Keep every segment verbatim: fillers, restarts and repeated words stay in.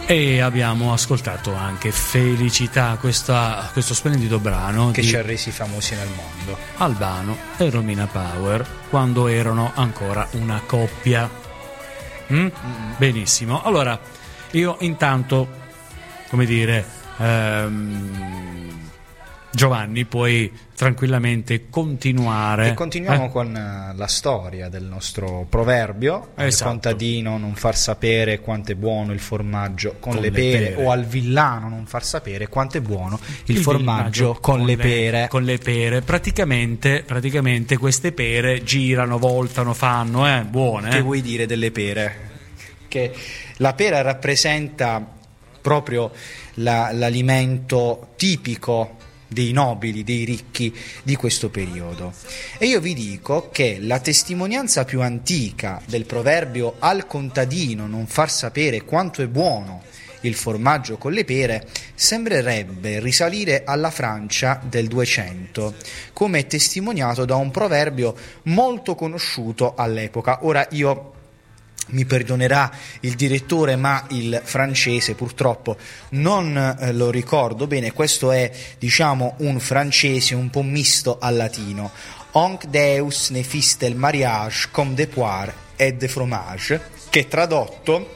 E abbiamo ascoltato anche Felicità, questa, questo splendido brano che di ci ha resi famosi nel mondo, Albano e Romina Power, quando erano ancora una coppia. Mm? Mm-hmm. Benissimo. Allora, io intanto, come dire, ehm, Giovanni, puoi tranquillamente continuare. E continuiamo eh? con la storia del nostro proverbio. Esatto. Al contadino non far sapere quanto è buono il formaggio con, Con le, le pere, pere, o al villano non far sapere quanto è buono il, il formaggio con, con le pere. Con le pere, praticamente, praticamente queste pere girano, voltano, fanno, eh, buone. Che eh? vuoi dire delle pere? Che la pera rappresenta proprio la, l'alimento tipico dei nobili, dei ricchi di questo periodo. E io vi dico che la testimonianza più antica del proverbio al contadino non far sapere quanto è buono il formaggio con le pere sembrerebbe risalire alla Francia del duecento, come è testimoniato da un proverbio molto conosciuto all'epoca. Ora io mi perdonerà il direttore, ma il francese purtroppo non eh, lo ricordo bene. Questo è, diciamo, un francese un po' misto al latino. Onc Deus ne fiste il mariage comme de poire et de fromage, che tradotto: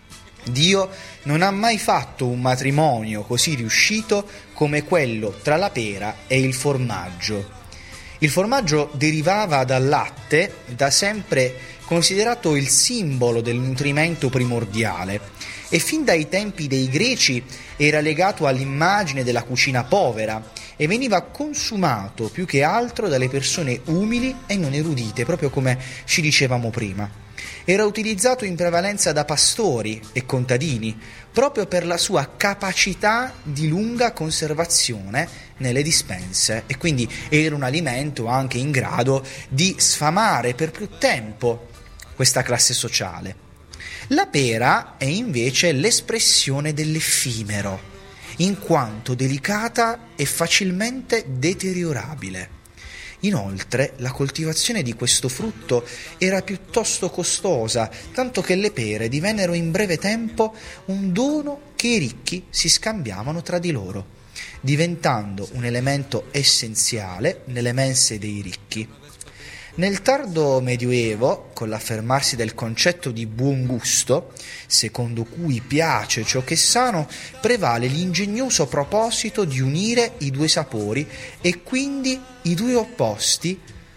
Dio non ha mai fatto un matrimonio così riuscito come quello tra la pera e il formaggio. Il formaggio derivava dal latte, da sempre considerato il simbolo del nutrimento primordiale, e fin dai tempi dei Greci era legato all'immagine della cucina povera e veniva consumato più che altro dalle persone umili e non erudite, proprio come ci dicevamo prima. Era utilizzato in prevalenza da pastori e contadini, proprio per la sua capacità di lunga conservazione nelle dispense, e quindi era un alimento anche in grado di sfamare per più tempo questa classe sociale. La pera è invece l'espressione dell'effimero, in quanto delicata e facilmente deteriorabile. Inoltre, la coltivazione di questo frutto era piuttosto costosa, tanto che le pere divennero in breve tempo un dono che i ricchi si scambiavano tra di loro, diventando un elemento essenziale nelle mense dei ricchi. Nel tardo Medioevo, con l'affermarsi del concetto di buon gusto, secondo cui piace ciò che è sano, prevale l'ingegnoso proposito di unire i due sapori e quindi i due opposti,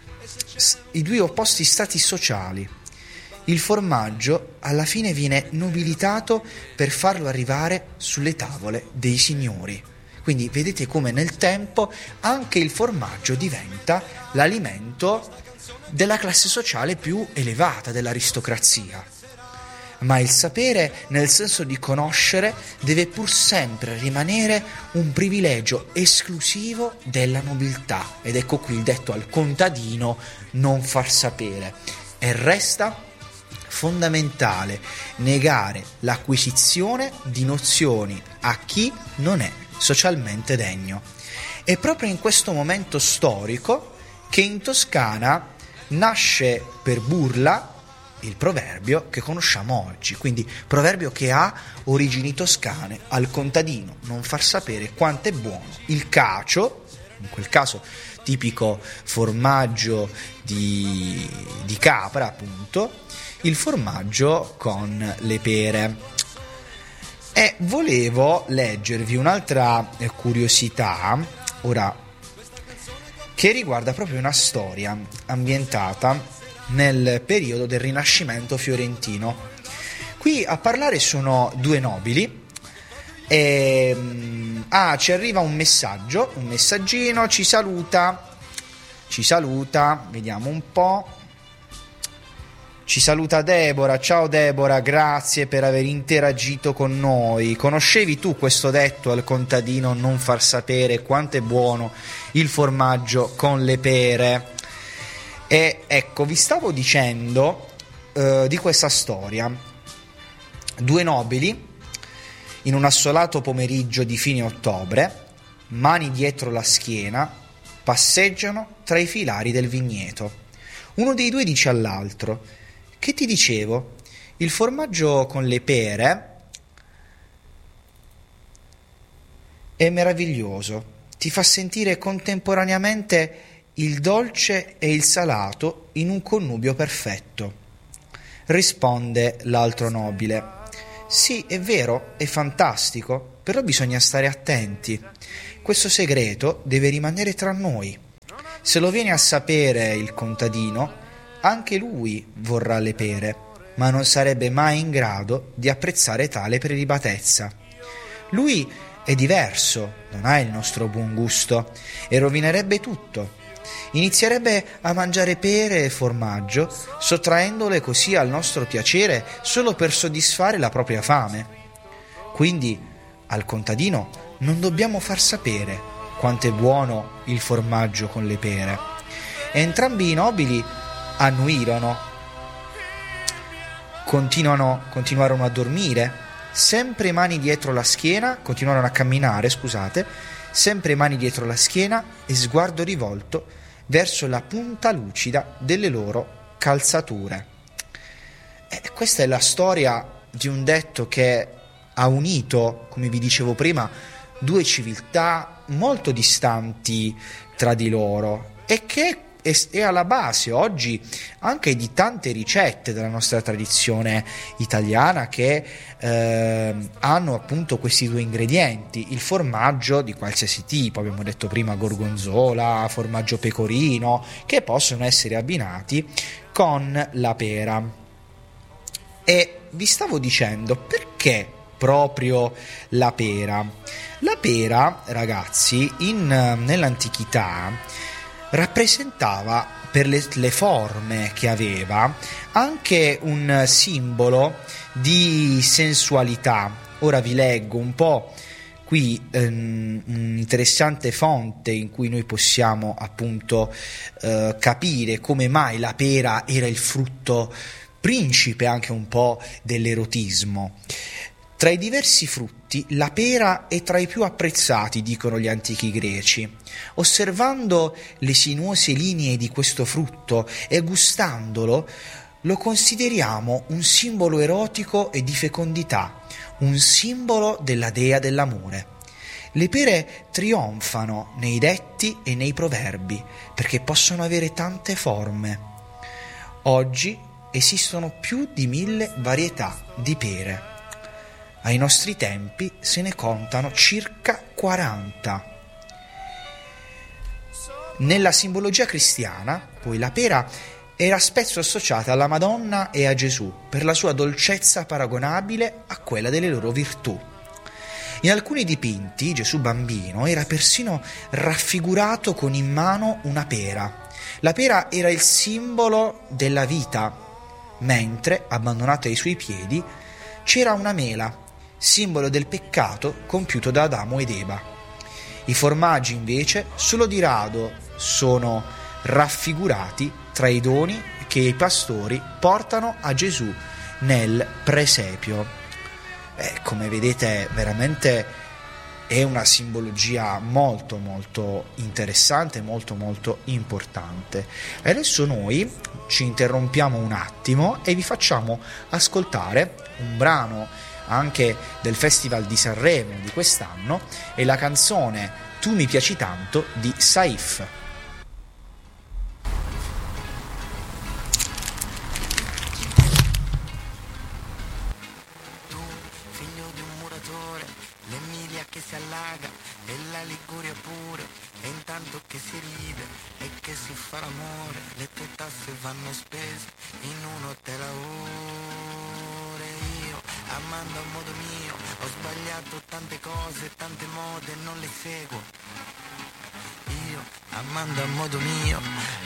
i due opposti stati sociali. Il formaggio alla fine viene nobilitato per farlo arrivare sulle tavole dei signori. Quindi vedete come nel tempo anche il formaggio diventa l'alimento della classe sociale più elevata, dell'aristocrazia. Ma il sapere, nel senso di conoscere, deve pur sempre rimanere un privilegio esclusivo della nobiltà. Ed ecco qui il detto al contadino: non far sapere. E resta fondamentale negare l'acquisizione di nozioni a chi non è socialmente degno. È proprio in questo momento storico che in Toscana nasce per burla il proverbio che conosciamo oggi, quindi proverbio che ha origini toscane: al contadino non far sapere quanto è buono il cacio, in quel caso tipico formaggio di, di capra appunto, il formaggio con le pere. E volevo leggervi un'altra curiosità ora, che riguarda proprio una storia ambientata nel periodo del Rinascimento fiorentino. Qui a parlare sono due nobili e ah, ci arriva un messaggio, un messaggino, ci saluta, ci saluta, vediamo un po'. Ci saluta Deborah. Ciao Deborah, grazie per aver interagito con noi. Conoscevi tu questo detto al contadino non far sapere quanto è buono il formaggio con le pere? E ecco, vi stavo dicendo eh, di questa storia. Due nobili, in un assolato pomeriggio di fine ottobre, mani dietro la schiena, passeggiano tra i filari del vigneto. Uno dei due dice all'altro: che ti dicevo? Il formaggio con le pere è meraviglioso, ti fa sentire contemporaneamente il dolce e il salato in un connubio perfetto. Risponde l'altro nobile: sì, è vero, è fantastico, però bisogna stare attenti. Questo segreto deve rimanere tra noi. Se lo viene a sapere il contadino, anche lui vorrà le pere, ma non sarebbe mai in grado di apprezzare tale prelibatezza. Lui è diverso, non ha il nostro buon gusto e rovinerebbe tutto. Inizierebbe a mangiare pere e formaggio, sottraendole così al nostro piacere solo per soddisfare la propria fame. Quindi al contadino non dobbiamo far sapere quanto è buono il formaggio con le pere. E entrambi i nobili annuirono, continuano, continuarono a dormire, sempre mani dietro la schiena, continuarono a camminare, scusate, sempre mani dietro la schiena e sguardo rivolto verso la punta lucida delle loro calzature. E questa è la storia di un detto che ha unito, come vi dicevo prima, due civiltà molto distanti tra di loro e che è alla base oggi anche di tante ricette della nostra tradizione italiana che eh, hanno appunto questi due ingredienti: il formaggio di qualsiasi tipo, abbiamo detto prima gorgonzola, formaggio pecorino, che possono essere abbinati con la pera. E vi stavo dicendo, perché proprio la pera? La pera, ragazzi, in, nell'antichità rappresentava, per le, le forme che aveva, anche un simbolo di sensualità. Ora vi leggo un po' qui ehm, un'interessante fonte in cui noi possiamo appunto eh, capire come mai la pera era il frutto principe anche un po' dell'erotismo. Tra i diversi frutti, la pera è tra i più apprezzati, dicono gli antichi greci. Osservando le sinuose linee di questo frutto e gustandolo, lo consideriamo un simbolo erotico e di fecondità, un simbolo della dea dell'amore. Le pere trionfano nei detti e nei proverbi perché possono avere tante forme. Oggi esistono più di mille varietà di pere. Ai nostri tempi se ne contano circa quaranta. Nella simbologia cristiana, poi, la pera era spesso associata alla Madonna e a Gesù per la sua dolcezza paragonabile a quella delle loro virtù. In alcuni dipinti Gesù bambino era persino raffigurato con in mano una pera. La pera era il simbolo della vita, mentre, abbandonata ai suoi piedi, c'era una mela, simbolo del peccato compiuto da Adamo ed Eva. I formaggi invece solo di rado sono raffigurati tra i doni che i pastori portano a Gesù nel presepio. Eh, come vedete, veramente è una simbologia molto molto interessante, molto molto importante. E adesso noi ci interrompiamo un attimo e vi facciamo ascoltare un brano anche del Festival di Sanremo di quest'anno, è la canzone Tu mi piaci tanto di Saif. Tu, figlio di un muratore, l'Emilia che si allaga e la Liguria pure, e intanto che si ride e che si fa l'amore, le tue tasse vanno spese in un hotel a ore. Io, amando a modo mio, ho sbagliato tante cose, tante mode, non le seguo. Io, amando a modo mio,